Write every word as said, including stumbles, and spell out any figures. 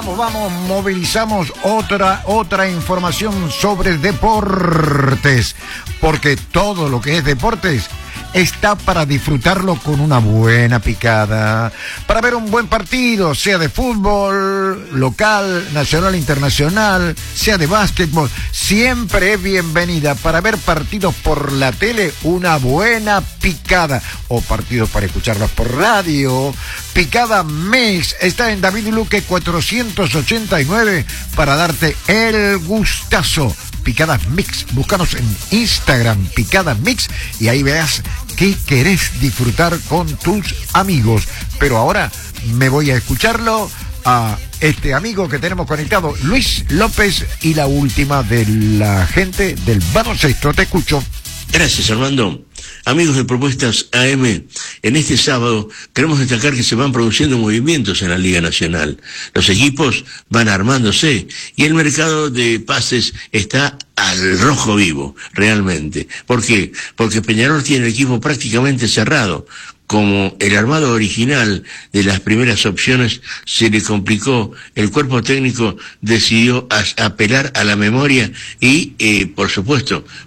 vamos, vamos, movilizamos otra, otra información sobre deportes, porque todo lo que es deportes está para disfrutarlo con una buena picada, para ver un buen partido, sea de fútbol, local, nacional, internacional, sea de básquetbol, siempre es bienvenida. Para ver partidos por la tele, una buena picada, o partidos para escucharlos por radio. Picada Mix está en David Luque cuatrocientos ochenta y nueve para darte el gustazo. Picadas Mix, búscanos en Instagram, Picadas Mix, y ahí veas qué querés disfrutar con tus amigos. Pero ahora me voy a escucharlo a este amigo que tenemos conectado, Luis López, y la última de la gente del baloncesto. Te escucho. Gracias, Armando. Amigos de Propuestas A M, en este sábado queremos destacar que se van produciendo movimientos en la Liga Nacional. Los equipos van armándose y el mercado de pases está al rojo vivo, realmente. ¿Por qué? Porque Peñarol tiene el equipo prácticamente cerrado. Como el armado original de las primeras opciones se le complicó, el cuerpo técnico decidió apelar a la memoria y, eh, por supuesto,